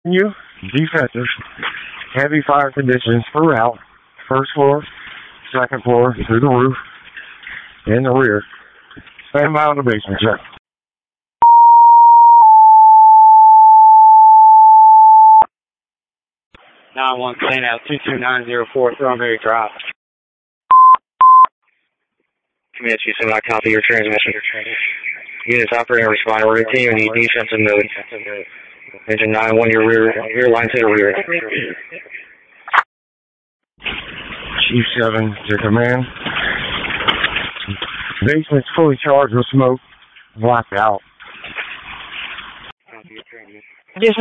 You, defensive, heavy fire conditions throughout, first floor, second floor, through the roof, in the rear. Stand by on the basement, check. One stand out 22904 Thornberry Drive. Commit you, so I copy your transmission. Units operating respond. We're continuing the defensive mode. Engine 9-1, your rear line to the rear. Chief 7 to command. Basement's fully charged with smoke. Blacked out.